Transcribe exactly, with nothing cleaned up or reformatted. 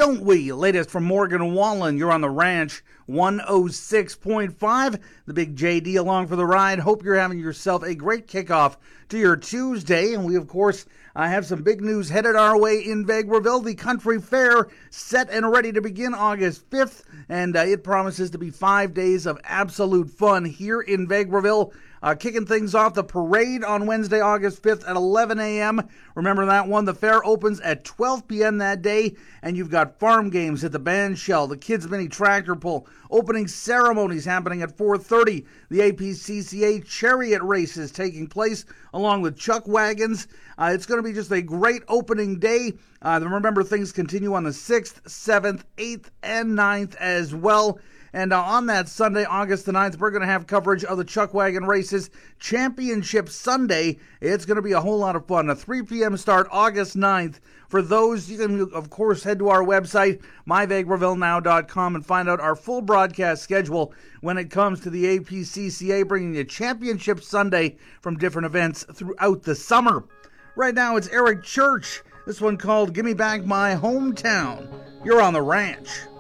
don't we? Latest from Morgan Wallen. You're on the Ranch one oh six point five. The Big J D along for the ride. Hope you're having yourself a great kickoff to your Tuesday. And we, of course, uh, have some big news headed our way in Vegreville. The Country Fair set and ready to begin August fifth. And uh, it promises to be five days of absolute fun here in Vegreville. Uh, kicking things off, the parade on Wednesday, August fifth at eleven a.m. Remember that one. The fair opens at twelve p.m. that day, and you've got farm games at the band shell, the kids' mini tractor pull, opening ceremonies happening at four thirty, the A P C C A chariot races taking place along with chuck wagons. Uh, it's going to be just a great opening day. Uh, remember, things continue on the sixth, seventh, eighth, and ninth as well. And uh, on that Sunday, August the ninth, we're going to have coverage of the Chuck Wagon Races Championship Sunday. It's going to be a whole lot of fun. A three p.m. start August ninth. For those, you can, of course, head to our website, my vegreville now dot com, and find out our full broadcast schedule when it comes to the A P C C A, bringing you Championship Sunday from different events throughout the summer. Right now, it's Eric Church. This one called Gimme Back My Hometown. You're on the Ranch.